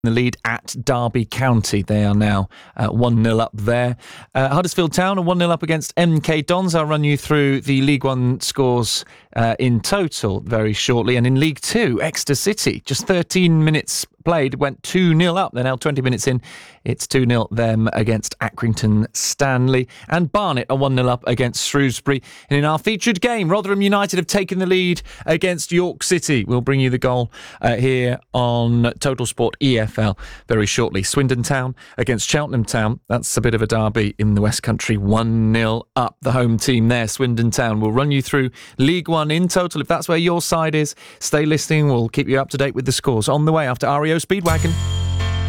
the lead at Derby County. They are now 1-0 up there. Huddersfield Town are 1-0 up against MK Dons. I'll run you through the League One scores in total very shortly. And in League Two, Exeter City, just 13 minutes played, went 2-0 up. They're now 20 minutes in. It's 2-0 them against Accrington Stanley. And Barnet are 1-0 up against Shrewsbury. And in our featured game, Rotherham United have taken the lead against York City. We'll bring you the goal here on Total Sport EFL very shortly. Swindon Town against Cheltenham Town. That's a bit of a derby in the West Country. 1-0 up, the home team there, Swindon Town. We'll run you through League One in total. If that's where your side is, stay listening. We'll keep you up to date with the scores on the way after REO Speedwagon.